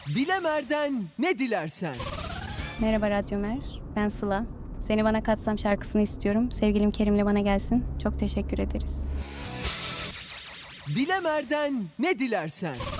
Dilemer'den ne dilersen. Merhaba Radyo Mer, ben Sıla. Seni Bana Katsam şarkısını istiyorum. Sevgilim Kerim'le bana gelsin. Çok teşekkür ederiz. Dilemer'den ne dilersen.